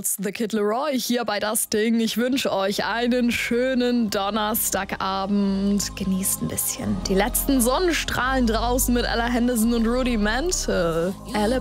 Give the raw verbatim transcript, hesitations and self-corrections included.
Girls, The Kid Laroi hier bei Das Ding. Ich wünsche euch einen schönen Donnerstagabend. Genießt ein bisschen die letzten Sonnenstrahlen draußen mit Ella Henderson und Rudy Mantle. Alabama.